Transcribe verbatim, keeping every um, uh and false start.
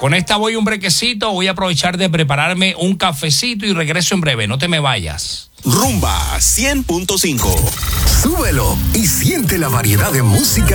Con esta voy un brequecito, voy a aprovechar de prepararme un cafecito y regreso en breve. No te me vayas. Rumba cien punto cinco. Súbelo y siente la variedad de música